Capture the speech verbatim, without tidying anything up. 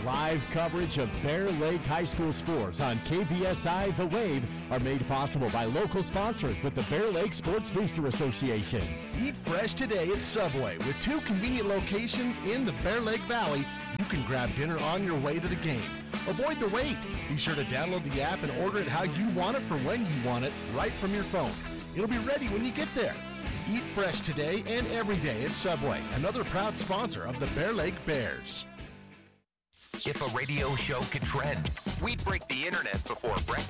Live coverage of Bear Lake High School sports on K B S I The Wave are made possible by local sponsors with the Bear Lake Sports Booster Association. Eat fresh today at Subway. With two convenient locations in the Bear Lake Valley, you can grab dinner on your way to the game. Avoid the wait. Be sure to download the app and order it how you want it for when you want it, right from your phone. It'll be ready when you get there. Eat fresh today and every day at Subway, another proud sponsor of the Bear Lake Bears. If a radio show could trend, we'd break the internet before breakfast.